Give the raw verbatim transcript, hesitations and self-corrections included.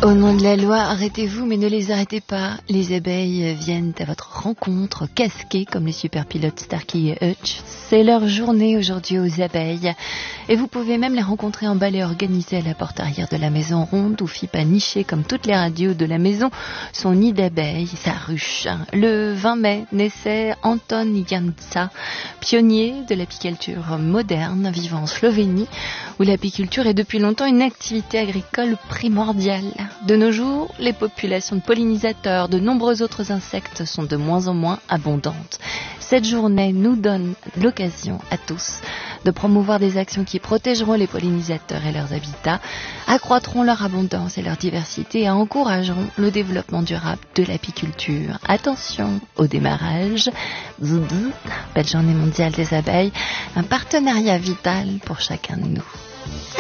Au nom de la loi, arrêtez-vous, mais ne les arrêtez pas. Les abeilles viennent à votre rencontre, casquées comme les superpilotes Starkey et Hutch. C'est leur journée aujourd'hui aux abeilles. Et vous pouvez même les rencontrer en ballet organisé à la porte arrière de la maison ronde, où Fipa niché comme toutes les radios de la maison son nid d'abeilles, sa ruche. Le vingt mai naissait Anton Jansa, pionnier de l'apiculture moderne, vivant en Slovénie, où l'apiculture est depuis longtemps une activité agricole primordiale. De nos jours, les populations de pollinisateurs, de nombreux autres insectes sont de moins en moins abondantes. Cette journée nous donne l'occasion à tous de promouvoir des actions qui protégeront les pollinisateurs et leurs habitats, accroîtront leur abondance et leur diversité et encourageront le développement durable de l'apiculture. Attention au démarrage. Belle journée mondiale des abeilles, un partenariat vital pour chacun de nous.